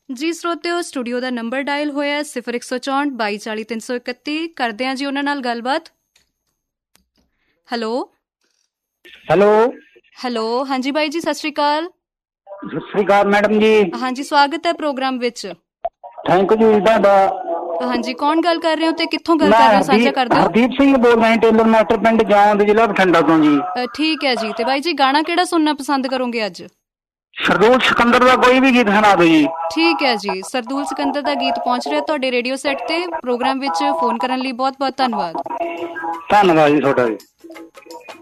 ਜੀ ਸਰੋਤਿਓ, ਸਟੂਡੀਓ ਦਾ number dial ਹੋਇਆ 0164 2240 331। ਕਰਦੇ ਹਾਂ ਜੀ ਉਹਨਾਂ ਨਾਲ ਗੱਲਬਾਤ। ਹੈਲੋ ਹੈਲੋ ਹੈਲੋ, ਹਾਂਜੀ ਬਾਈ ਜੀ, ਸਤਿ ਸ਼੍ਰੀ ਅਕਾਲ। ਸਤਿ ਸ਼੍ਰੀ ਅਕਾਲ ਮੈਡਮ ਜੀ। ਹਾਂਜੀ, ਸਵਾਗਤ ਹੈ ਪ੍ਰੋਗਰਾਮ ਵਿੱਚ। ਥੈਂਕ ਯੂ ਜੀ ਤੁਹਾਡਾ। ਹਾਂਜੀ, ਕੌਣ ਗੱਲ ਕਰ ਰਹੇ ਹੋ ਤੇ ਕਿੱਥੋਂ ਗੱਲ ਮੈਂ ਕਰ ਰਹੇ ਹੋ, ਸਾਂਝਾ ਕਰ ਦਿਓ। ਹਰਦੀਪ ਸਿੰਘ ਬੋਲ ਰਿਹਾ, ਟੇਲਰ ਮਾਸਟਰ, ਪਿੰਡ ਜੌਂਦ, ਜ਼ਿਲ੍ਹਾ ਬਠਿੰਡਾ ਤੋਂ ਜੀ। ਠੀਕ ਹੈ ਜੀ। ਤੇ ਬਾਈ ਜੀ, ਗਾਣਾ ਕਿਹੜਾ ਸੁਣਨਾ ਪਸੰਦ ਕਰੋਗੇ ਅੱਜ? ਸਰਦੂਲ ਸਿਕੰਦਰ ਦਾ ਕੋਈ ਵੀ ਗੀਤ ਸੁਣਾ ਦਿਓ ਜੀ। ਠੀਕ ਹੈ ਜੀ, ਸਰਦੂਲ ਸਿਕੰਦਰ ਦਾ ਗੀਤ ਪਹੁੰਚ ਰਿਹਾ ਤੁਹਾਡੇ ਰੇਡੀਓ ਸੈੱਟ ਤੇ। ਪ੍ਰੋਗਰਾਮ ਵਿੱਚ ਫੋਨ ਕਰਨ ਲਈ ਬਹੁਤ ਬਹੁਤ ਧੰਨਵਾਦ। ਧੰਨਵਾਦ ਜੀ ਤੁਹਾਡਾ ਜੀ।